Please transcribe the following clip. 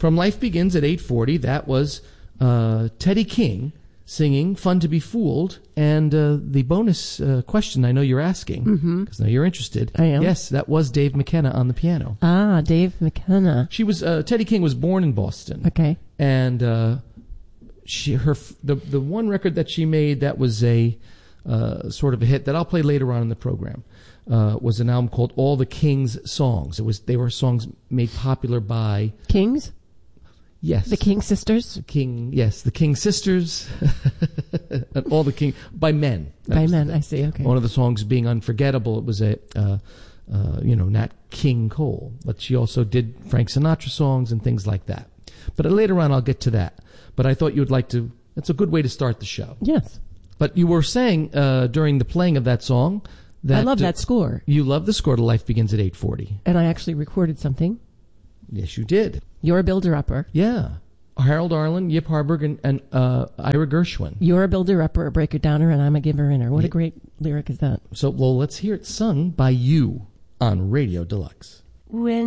From Life Begins at 8:40, that was Teddy King singing Fun to Be Fooled. And the bonus question I know you're asking, because now you're interested. I am. Yes, that was Dave McKenna on the piano. Ah, Dave McKenna. She was Teddy King was born in Boston. Okay. And the one record that she made that was a sort of a hit that I'll play later on in the program was an album called All the King's Songs. They were songs made popular by Kings? Yes. The King Sisters? The King Sisters. And all the King by men. By men, I see, okay. One of the songs being Unforgettable, it was Nat King Cole. But she also did Frank Sinatra songs and things like that. But later on I'll get to that. But I thought you would like to, that's a good way to start the show. Yes. But you were saying during the playing of that song that... I love that score. You love the score to Life Begins at 8:40. And I actually recorded something. Yes, you did. You're a builder-upper. Yeah. Harold Arlen, Yip Harburg, and Ira Gershwin. You're a builder-upper, a breaker-downer, and I'm a giver-inner. What a great lyric is that? So, well, let's hear it sung by you on Radio Deluxe. When